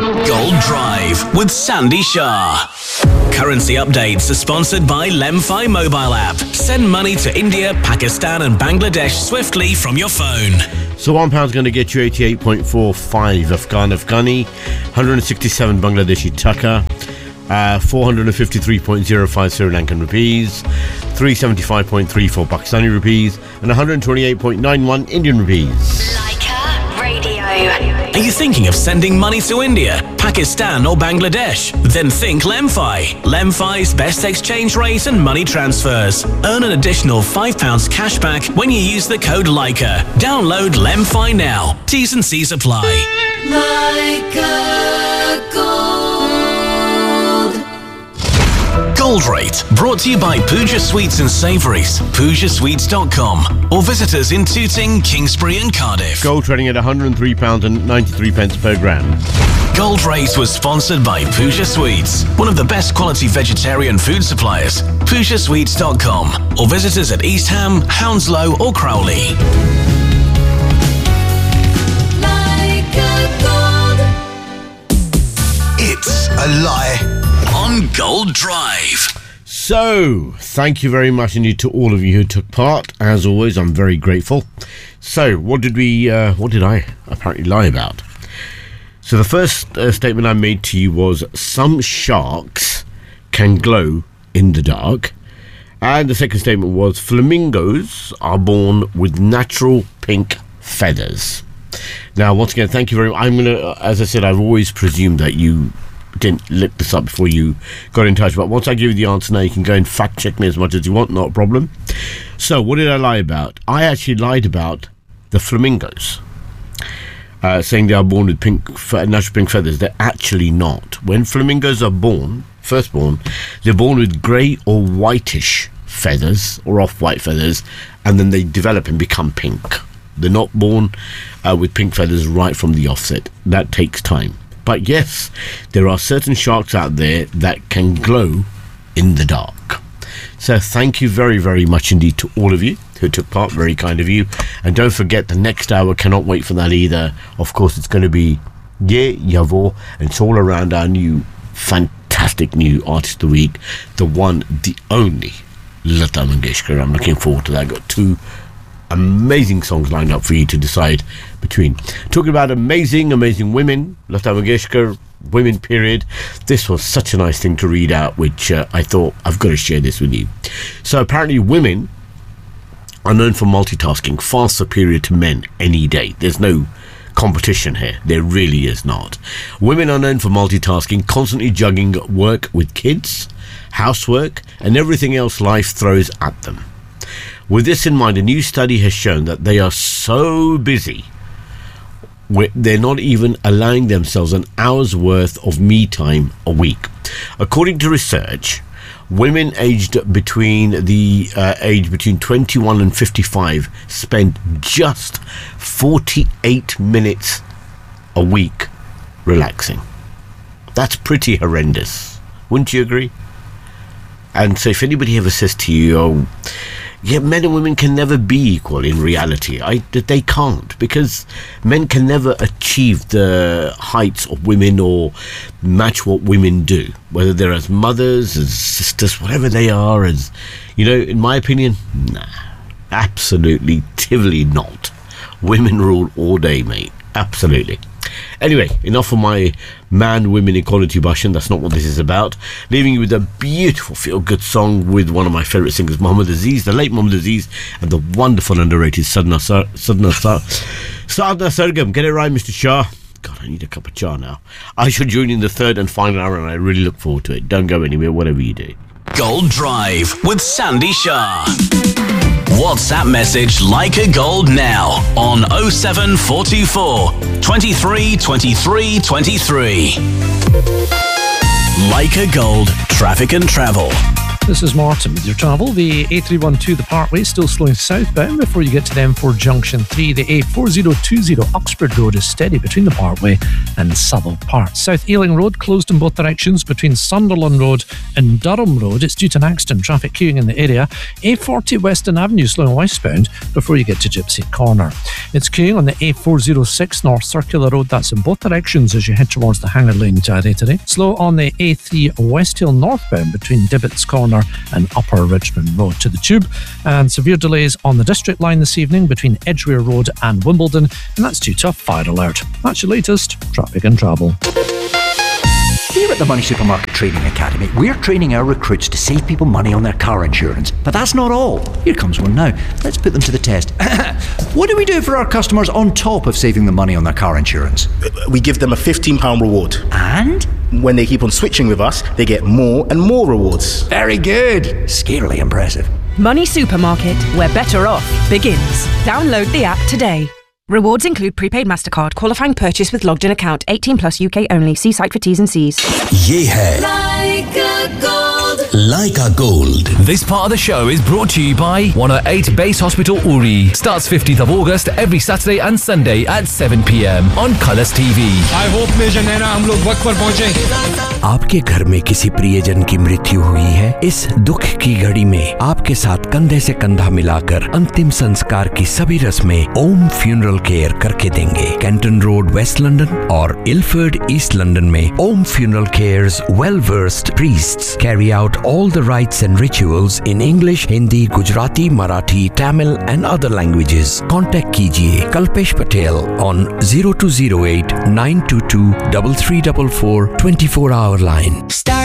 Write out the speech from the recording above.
Gold Drive with Sandy Shah. Currency updates are sponsored by Lemfi mobile app. Send money to India, Pakistan and Bangladesh swiftly from your phone. So £1 going to get you 88.45 Afghani, 167 Bangladeshi taka, 453.05 Sri Lankan rupees, 375.34 Pakistani rupees, and 128.91 Indian rupees. Leica Radio. Are you thinking of sending money to India, Pakistan or Bangladesh? Then think Lemfi. Lemfi's best exchange rate and money transfers. Earn an additional £5 cashback when you use the code Leica. Download Lemfi now. T's and C's apply. Leica Gold. Gold Rate, brought to you by Pooja Sweets and Savouries, PoojaSweets.com, or visit us in Tooting, Kingsbury and Cardiff. Gold trading at £103.93 per gram. Gold Rate was sponsored by Pooja Sweets, one of the best quality vegetarian food suppliers. PoojaSweets.com, or visit us at East Ham, Hounslow or Crowley. Leica Gold. It's a lie on Gold Drive. So, thank you very much indeed to all of you who took part. As always, I'm very grateful. So, what did I apparently lie about? So, the first statement I made to you was some sharks can glow in the dark. And the second statement was flamingos are born with natural pink feathers. Now, once again, thank you very much. I'm going to, as I said, I've always presumed that you didn't look this up before you got in touch, but once I give you the answer now, you can go and fact check me as much as you want, not a problem. So what did I lie about? I actually lied about the flamingos, saying they are born with natural pink feathers. They're actually not. When flamingos are first born, they're born with grey or whitish feathers or off-white feathers, and then they develop and become pink. They're not born with pink feathers right from the offset. That takes time. But yes, there are certain sharks out there that can glow in the dark. So thank you very, very much indeed to all of you who took part. Very kind of you. And don't forget, the next hour, cannot wait for that either. Of course, it's going to be Ye Yavo, and it's all around our new, fantastic new Artist of the Week, the one, the only, Lata Mangeshkar. I'm looking forward to that. I've got two amazing songs lined up for you to decide between. Talking about amazing women, Lata Mangeshkar, women period. This was such a nice thing to read out, which I thought I've got to share this with you. So apparently women are known for multitasking, far superior to men any day. There's no competition here. There really is not. Women are known for multitasking, constantly juggling work with kids, housework, and everything else life throws at them. With this in mind, a new study has shown that they are so busy, they're not even allowing themselves an hour's worth of me time a week. According to research, women aged between 21 and 55 spend just 48 minutes a week relaxing. That's pretty horrendous. Wouldn't you agree? And so if anybody ever says to you, oh, yeah, men and women can never be equal in reality. They can't, because men can never achieve the heights of women or match what women do, whether they're as mothers, as sisters, whatever they are, as, you know, in my opinion, nah, absolutely, tively not. Women rule all day, mate. Absolutely. Anyway, enough of my man-women equality bashing. That's not what this is about. Leaving you with a beautiful feel-good song with one of my favourite singers, Muhammad Aziz, the late Muhammad Aziz, and the wonderful underrated Sadhna Sargam. Get it right, Mr. Shah. God, I need a cup of chai now. I shall join you in the third and final hour, and I really look forward to it. Don't go anywhere, whatever you do. Gold Drive with Sandy Shah. WhatsApp message Leica Gold now on 07424 23 23 23. Leica Gold Traffic and Travel. This is Martin with your travel. The A312, the Parkway, still slowing southbound before you get to the M4 Junction 3. The A4020 Oxford Road is steady between the Parkway and Savile Park. South Ealing Road closed in both directions between Sunderland Road and Durham Road. It's due to an accident. Traffic queuing in the area. A40 Western Avenue slowing westbound before you get to Gypsy Corner. It's queuing on the A406 North Circular Road. That's in both directions as you head towards the Hanger Lane today. Slow on the A3 West Hill northbound between Dibbets Corner and Upper Richmond Road to the Tube, and severe delays on the District Line this evening between Edgware Road and Wimbledon, and that's due to a fire alert. That's your latest traffic and travel. Here at the Money Supermarket Training Academy, we're training our recruits to save people money on their car insurance. But that's not all. Here comes one now. Let's put them to the test. What do we do for our customers on top of saving them money on their car insurance? We give them a £15 reward. And? When they keep on switching with us, they get more and more rewards. Very good. Scarily impressive. Money Supermarket, where better off begins. Download the app today. Rewards include prepaid MasterCard, qualifying purchase with logged in account, 18 plus UK only. See site for T's and C's. ये है Like a gold. Leica Gold. This part of the show is brought to you by 108 Base Hospital Uri. Starts 15th of August every Saturday and Sunday at 7 p.m. on Colours TV. I hope major नैना हम लोग वक्त पर पहुंचे. आपके घर में किसी प्रियजन की मृत्यु हुई है? इस दुख की घड़ी में आपके साथ कंधे से कंधा मिलाकर अंतिम संस्कार की सभी रस्में ओम फ्यूनरल केयर करके देंगे. कैंटन रोड वेस्ट लंदन और इलफर्ड ईस्ट लंदन में ओम funeral cares well versed priests carry out all the rites and rituals in English, Hindi, Gujarati, Marathi, Tamil and other languages. Contact कीजिए Kalpesh Patel on 0208 922 3344 24-hour line.